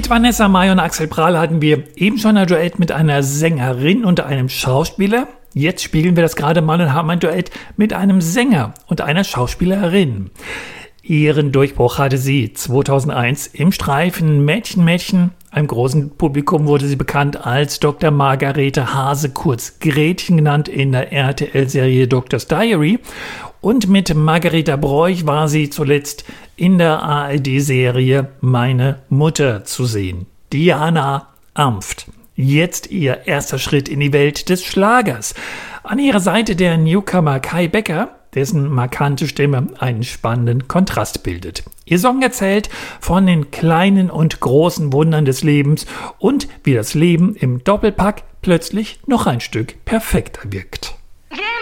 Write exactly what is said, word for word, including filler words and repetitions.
Mit Vanessa Mai und Axel Prahl hatten wir eben schon ein Duett mit einer Sängerin und einem Schauspieler. Jetzt spielen wir das gerade mal und haben ein Duett mit einem Sänger und einer Schauspielerin. Ihren Durchbruch hatte sie zweitausendeins im Streifen Mädchen, Mädchen. Einem großen Publikum wurde sie bekannt als Doktor Margarete Hase, kurz Gretchen genannt, in der R T L-Serie Doctor's Diary. Und mit Margareta Broich war sie zuletzt in der A R D-Serie Meine Mutter zu sehen. Diana Amft. Jetzt ihr erster Schritt in die Welt des Schlagers. An ihrer Seite der Newcomer Kai Becker, dessen markante Stimme einen spannenden Kontrast bildet. Ihr Song erzählt von den kleinen und großen Wundern des Lebens und wie das Leben im Doppelpack plötzlich noch ein Stück perfekter wirkt.